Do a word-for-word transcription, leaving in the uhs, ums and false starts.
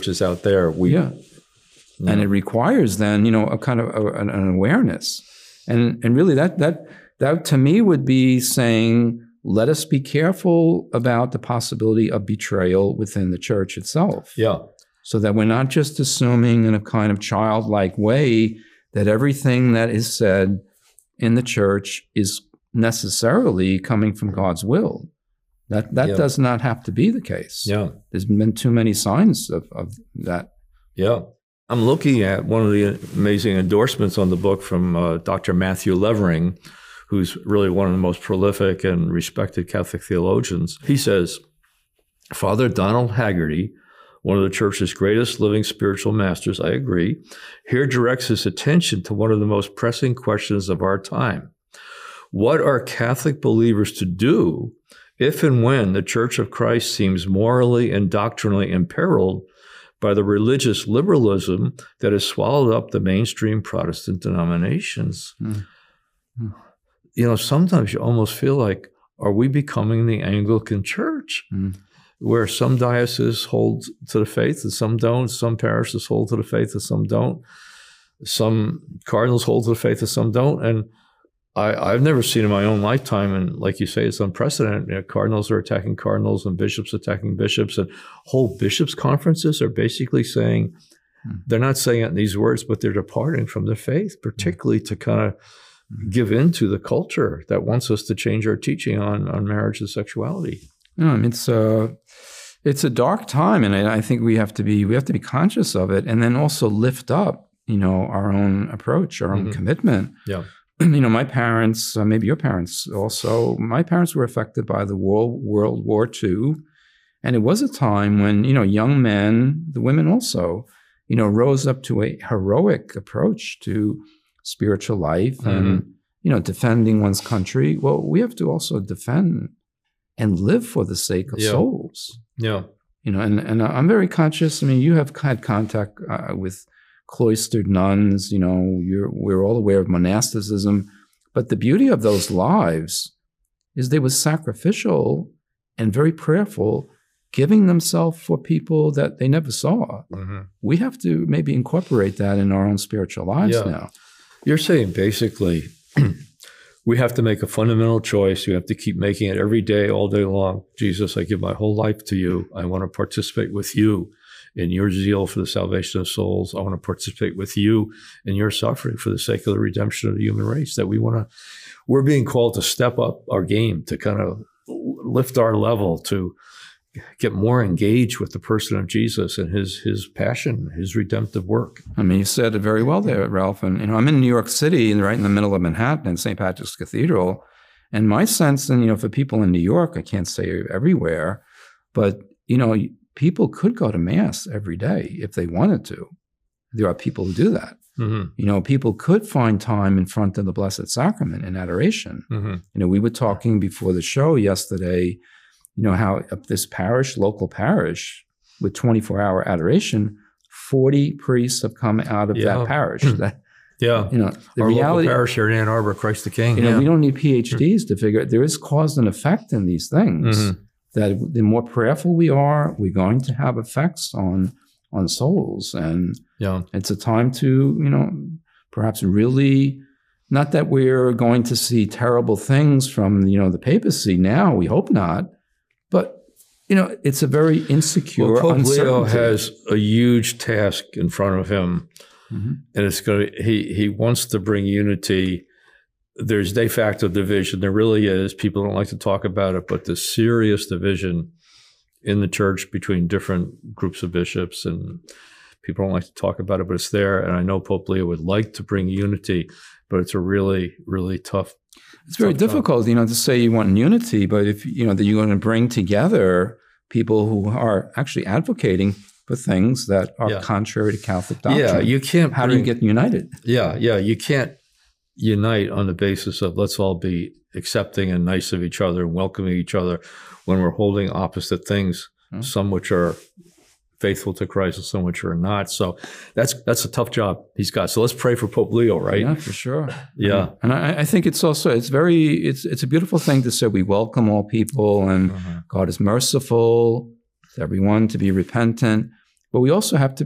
churches out there. We, yeah. No. And it requires then, you know, a kind of a, an, an awareness. And and really that that that to me would be saying, let us be careful about the possibility of betrayal within the church itself. Yeah. So that we're not just assuming in a kind of childlike way that everything that is said in the church is necessarily coming from God's will. That that yeah. does not have to be the case. Yeah. There's been too many signs of, of that. Yeah. I'm looking at one of the amazing endorsements on the book from uh, Doctor Matthew Levering, who's really one of the most prolific and respected Catholic theologians. He says, Father Donald Haggerty, one of the church's greatest living spiritual masters, I agree, here directs his attention to one of the most pressing questions of our time. What are Catholic believers to do if and when the Church of Christ seems morally and doctrinally imperiled by the religious liberalism that has swallowed up the mainstream Protestant denominations? Mm. Mm. You know, sometimes you almost feel like, are we becoming the Anglican Church? Mm. Where some dioceses hold to the faith and some don't, some parishes hold to the faith and some don't, some cardinals hold to the faith and some don't. And I, I've never seen in my own lifetime, and like you say, it's unprecedented. You know, cardinals are attacking cardinals and bishops attacking bishops, and whole bishops' conferences are basically saying, hmm. they're not saying it in these words, but they're departing from the faith, particularly to kind of give in to the culture that wants us to change our teaching on, on marriage and sexuality. No, I mean, it's a, it's a dark time, and I think we have to be we have to be conscious of it, and then also lift up, you know, our own approach, our own mm-hmm. commitment. Yeah. You know, my parents, uh, maybe your parents also, my parents were affected by the World, World War Two. And it was a time when, you know, young men, the women also, you know, rose up to a heroic approach to spiritual life mm-hmm. and, you know, defending one's country. Well, we have to also defend and live for the sake of yeah. souls. Yeah. You know, and, and I'm very conscious. I mean, you have had contact uh, with cloistered nuns, you know, you're, we're all aware of monasticism. But the beauty of those lives is they were sacrificial and very prayerful, giving themselves for people that they never saw. Mm-hmm. We have to maybe incorporate that in our own spiritual lives yeah. now. You're saying basically we have to make a fundamental choice. You have to keep making it every day, all day long. Jesus, I give my whole life to you. I want to participate with you in your zeal for the salvation of souls. I want to participate with you in your suffering for the sake of the redemption of the human race. That we want to, we're being called to step up our game, to kind of lift our level, to get more engaged with the person of Jesus and his his passion, his redemptive work. I mean, you said it very well there, Ralph. And, you know, I'm in New York City, right in the middle of Manhattan, in Saint Patrick's Cathedral. And my sense, and, you know, for people in New York, I can't say everywhere, but, you know, people could go to Mass every day if they wanted to. There are people who do that. Mm-hmm. You know, people could find time in front of the Blessed Sacrament in adoration. Mm-hmm. You know, we were talking before the show yesterday, you know, how this parish, local parish, with twenty-four hour adoration, forty priests have come out of yeah. that parish. That, yeah. You know, the Our reality, local parish here in Ann Arbor, Christ the King. You know, yeah. we don't need P H Ds to figure it. There is cause and effect in these things. Mm-hmm. That the more prayerful we are, we're going to have effects on on souls. And yeah. it's a time to, you know, perhaps really, not that we're going to see terrible things from, you know, the papacy now, we hope not, but, you know, it's a very insecure, well, Pope uncertainty. Leo has a huge task in front of him, mm-hmm. and it's going to, he, he wants to bring unity. There's de facto division. There really is. People don't like to talk about it, but the serious division in the church between different groups of bishops, and people don't like to talk about it, but it's there. And I know Pope Leo would like to bring unity, but it's a really, really tough. It's very tough difficult, time. you know, to say you want unity, but if, you know, that you're going to bring together people who are actually advocating for things that are yeah. contrary to Catholic doctrine. Yeah, you can't. How bring, do you get united? Yeah, yeah, you can't unite on the basis of let's all be accepting and nice of each other and welcoming each other when we're holding opposite things, mm-hmm. some which are faithful to Christ and some which are not. So that's that's a tough job he's got. So let's pray for Pope Leo, right? Yeah, for sure. Yeah. And I, I think it's also, it's very, it's it's a beautiful thing to say we welcome all people and mm-hmm. God is merciful to everyone, to be repentant. But we also have to